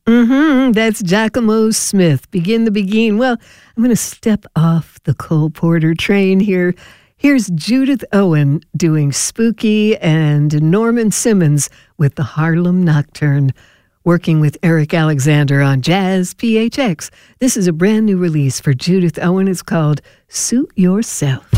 That's Giacomo Smith. Begin the Beguine. Well, I'm going to step off the Cole Porter train here. Here's Judith Owen doing Spooky and Norman Simmons with the Harlem Nocturne, working with Eric Alexander on Jazz PHX. This is a brand new release for Judith Owen. It's called Suit Yourself.